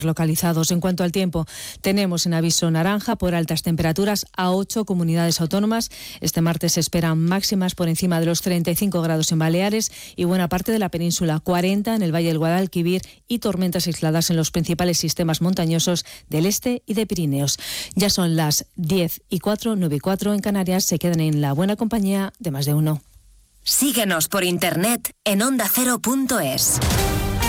localizados. En cuanto al tiempo, tenemos en aviso naranja por altas temperaturas a 8 comunidades autónomas. Este martes se esperan máximas por encima de los 35 grados en Baleares y buena parte de la península, 40 en el Valle del Guadalquivir y tormentas aisladas en los principales sistemas montañosos del este y de Pirineos. Ya son las 10:04, 9:04 en Canarias. Se quedan en la buena compañía de Más de Uno. Síguenos por internet en ondacero.es.